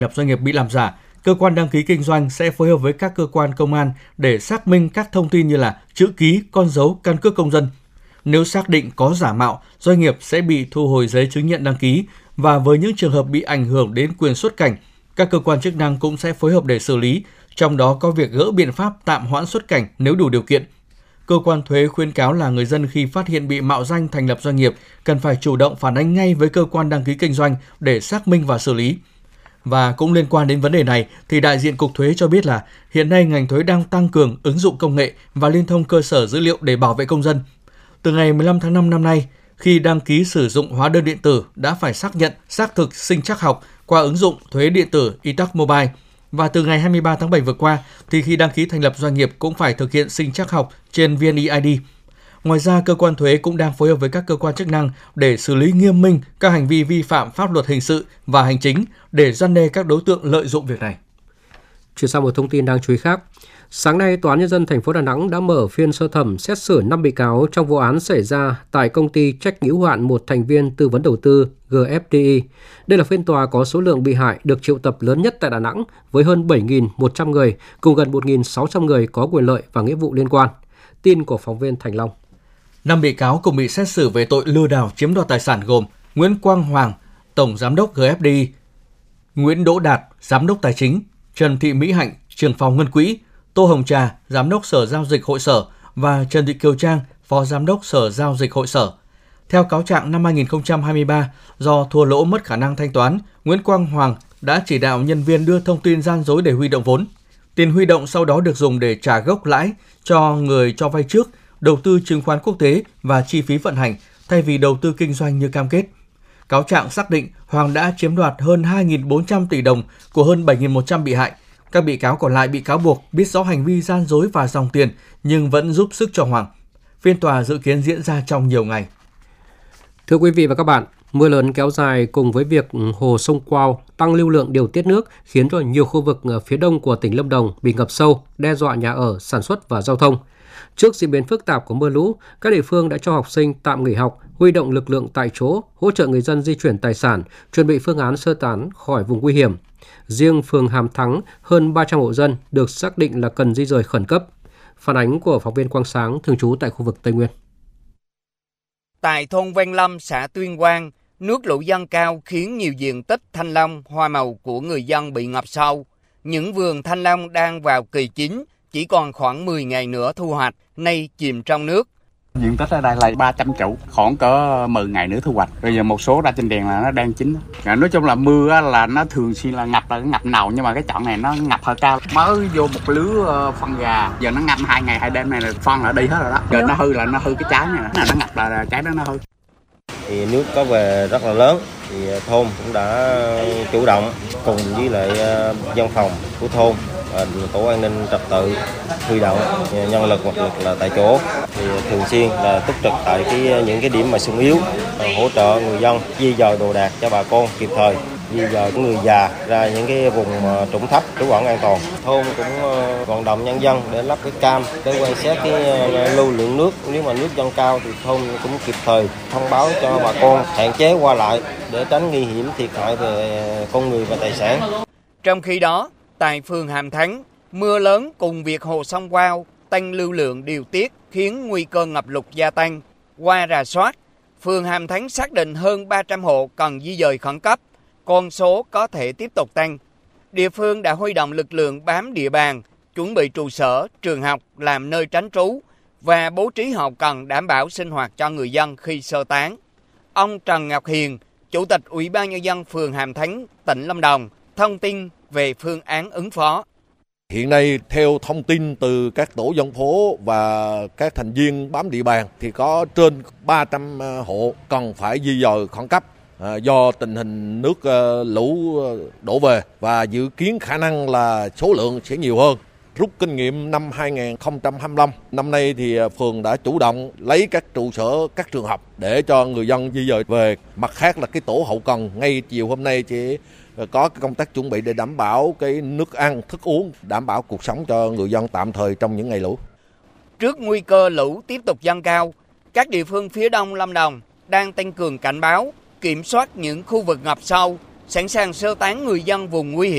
lập doanh nghiệp bị làm giả, cơ quan đăng ký kinh doanh sẽ phối hợp với các cơ quan công an để xác minh các thông tin như là chữ ký, con dấu, căn cước công dân. Nếu xác định có giả mạo, doanh nghiệp sẽ bị thu hồi giấy chứng nhận đăng ký, và với những trường hợp bị ảnh hưởng đến quyền xuất cảnh, các cơ quan chức năng cũng sẽ phối hợp để xử lý, trong đó có việc gỡ biện pháp tạm hoãn xuất cảnh nếu đủ điều kiện. Cơ quan thuế khuyến cáo là người dân khi phát hiện bị mạo danh thành lập doanh nghiệp cần phải chủ động phản ánh ngay với cơ quan đăng ký kinh doanh để xác minh và xử lý. Và cũng liên quan đến vấn đề này, thì đại diện Cục Thuế cho biết là hiện nay ngành thuế đang tăng cường ứng dụng công nghệ và liên thông cơ sở dữ liệu để bảo vệ công dân. Từ ngày 15 tháng 5 năm nay, khi đăng ký sử dụng hóa đơn điện tử đã phải xác nhận xác thực sinh trắc học qua ứng dụng thuế điện tử iTax Mobile. Và từ ngày 23 tháng 7 vừa qua, thì khi đăng ký thành lập doanh nghiệp cũng phải thực hiện sinh trắc học trên VNeID. Ngoài ra, cơ quan thuế cũng đang phối hợp với các cơ quan chức năng để xử lý nghiêm minh các hành vi vi phạm pháp luật hình sự và hành chính để răn đe các đối tượng lợi dụng việc này. Chuyển sang một thông tin đáng chú ý khác. Sáng nay, Tòa án Nhân dân thành phố Đà Nẵng đã mở phiên sơ thẩm xét xử 5 bị cáo trong vụ án xảy ra tại công ty trách nhiệm hữu hạn một thành viên tư vấn đầu tư GFDI. Đây là phiên tòa có số lượng bị hại được triệu tập lớn nhất tại Đà Nẵng với hơn 7.100 người, cùng gần 1.600 người có quyền lợi và nghĩa vụ liên quan. Tin của phóng viên Thành Long. 5 bị cáo cùng bị xét xử về tội lừa đảo chiếm đoạt tài sản gồm Nguyễn Quang Hoàng, Tổng Giám đốc GFDI, Nguyễn Đỗ Đạt, Giám đốc Tài chính, Trần Thị Mỹ Hạnh, Trưởng phòng Ngân quỹ, Tô Hồng Trà, Giám đốc Sở Giao dịch Hội sở và Trần Thị Kiều Trang, Phó Giám đốc Sở Giao dịch Hội sở. Theo cáo trạng năm 2023, do thua lỗ mất khả năng thanh toán, Nguyễn Quang Hoàng đã chỉ đạo nhân viên đưa thông tin gian dối để huy động vốn. Tiền huy động sau đó được dùng để trả gốc lãi cho người cho vay trước, đầu tư chứng khoán quốc tế và chi phí vận hành thay vì đầu tư kinh doanh như cam kết. Cáo trạng xác định Hoàng đã chiếm đoạt hơn 2.400 tỷ đồng của hơn 7.100 bị hại. Các bị cáo còn lại bị cáo buộc biết rõ hành vi gian dối và dòng tiền nhưng vẫn giúp sức cho Hoàng. Phiên tòa dự kiến diễn ra trong nhiều ngày. Thưa quý vị và các bạn, mưa lớn kéo dài cùng với việc hồ sông Quao tăng lưu lượng điều tiết nước khiến cho nhiều khu vực ở phía đông của tỉnh Lâm Đồng bị ngập sâu, đe dọa nhà ở, sản xuất và giao thông. Trước diễn biến phức tạp của mưa lũ, các địa phương đã cho học sinh tạm nghỉ học, huy động lực lượng tại chỗ, hỗ trợ người dân di chuyển tài sản, chuẩn bị phương án sơ tán khỏi vùng nguy hiểm. Riêng phường Hàm Thắng, hơn 300 hộ dân được xác định là cần di rời khẩn cấp. Phản ánh của phóng viên Quang Sáng thường trú tại khu vực Tây Nguyên. Tại thôn Ven Lâm, xã Tuyên Quang, nước lũ dâng cao khiến nhiều diện tích thanh long, hoa màu của người dân bị ngập sâu. Những vườn thanh long đang vào kỳ chín, chỉ còn khoảng 10 ngày nữa thu hoạch, nay chìm trong nước. Diện tích ở đây là 300 trụ, khoảng cỡ 10 ngày nữa thu hoạch. Bây giờ một số ra trên đèn là nó đang chín. Nói chung là mưa là nó thường xuyên là ngập nào, nhưng mà cái chọn này nó ngập hơi cao. Mới vô một lứa phân gà, giờ nó ngập 2 ngày 2 đêm này là phân là đi hết rồi đó. Giờ nó hư là nó hư cái trái này, nó ngập là trái đó nó hư. Thì nước có về rất là lớn, thì thôn cũng đã chủ động cùng với lại văn phòng của thôn, tổ an ninh trật tự huy động nhân lực vật lực là tại chỗ, thì thường xuyên là túc trực tại những cái điểm mà xung yếu, hỗ trợ người dân di dời đồ đạc cho bà con kịp thời, di dời người già ra những cái vùng trũng thấp trú ẩn an toàn. Thôn cũng vận động nhân dân để lắp cái cam để quan sát cái lưu lượng nước, nếu mà nước dâng cao thì thôn cũng kịp thời thông báo cho bà con hạn chế qua lại để tránh nguy hiểm thiệt hại về con người và tài sản. Trong khi đó, tại phường Hàm Thắng, mưa lớn cùng việc hồ sông Quao tăng lưu lượng điều tiết khiến nguy cơ ngập lụt gia tăng. Qua rà soát, phường Hàm Thắng xác định hơn 300 hộ cần di dời khẩn cấp, con số có thể tiếp tục tăng. Địa phương đã huy động lực lượng bám địa bàn, chuẩn bị trụ sở, trường học làm nơi tránh trú và bố trí hậu cần đảm bảo sinh hoạt cho người dân khi sơ tán. Ông Trần Ngọc Hiền, Chủ tịch Ủy ban Nhân dân phường Hàm Thắng, tỉnh Lâm Đồng, thông tin về phương án ứng phó. Hiện nay, theo thông tin từ các tổ dân phố và các thành viên bám địa bàn, thì có trên 300 hộ cần phải di dời khẩn cấp do tình hình nước lũ đổ về và dự kiến khả năng là số lượng sẽ nhiều hơn. Rút kinh nghiệm năm 2025, năm nay thì phường đã chủ động lấy các trụ sở, các trường học để cho người dân di dời về. Mặt khác là cái tổ hậu cần ngay chiều hôm nay chỉ có cái công tác chuẩn bị để đảm bảo cái nước ăn, thức uống, đảm bảo cuộc sống cho người dân tạm thời trong những ngày lũ. Trước nguy cơ lũ tiếp tục dâng cao, các địa phương phía đông Lâm Đồng đang tăng cường cảnh báo, kiểm soát những khu vực ngập sâu, sẵn sàng sơ tán người dân vùng nguy hiểm.